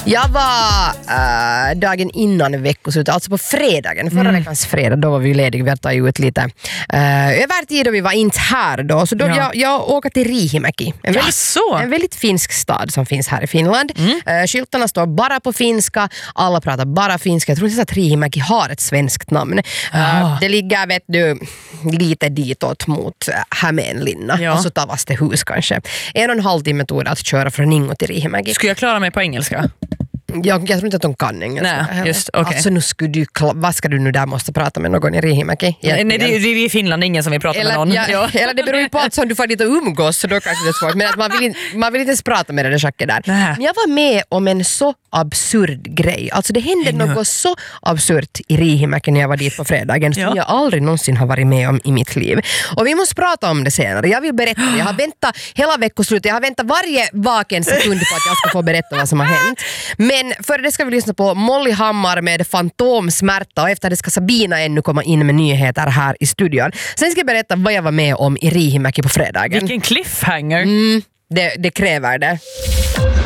Jag var dagen innan veckoslutet, alltså på fredagen, förra veckans fredag, då var vi lediga, vi hade tagit ut lite övertid och vi var inte här då, så då jag åker till Riihimäki, en väldigt finsk stad som finns här i Finland. Skyltarna står bara på finska, alla pratar bara finska. Jag tror inte att Riihimäki har ett svenskt namn. Det ligger, vet du, lite ditåt mot Hämeenlinna, och så Tavastehus kanske. 1,5 timme tog det att köra från Ingo till Riihimäki. Skulle jag klara mig på engelska? Jag tror inte att de kan engelska. Nej, just, okay. Alltså nu skulle du, vad ska du nu där måste prata med någon i Riihimäki? Nej, det är i Finland ingen som vill prata med någon. Eller det beror ju på att som du får dit och umgås, så då kanske det är svårt. Men att man vill inte ens prata med det schacket där. Men jag var med om en så absurd grej. Alltså det hände något så absurt i Riihimäki när jag var dit på fredagen som jag aldrig någonsin har varit med om i mitt liv. Och vi måste prata om det senare. Jag vill berätta. Jag har väntat hela veckoslutet. Jag har väntat varje vaken sekund på att jag ska få berätta vad som har hänt. Men för det ska vi lyssna på Molly Hammar med Fantomsmärta, och efter det ska Sabina ännu komma in med nyheter här i studion. Sen ska jag berätta vad jag var med om i Riihimäki på fredagen. Vilken cliffhanger! Det kräver det.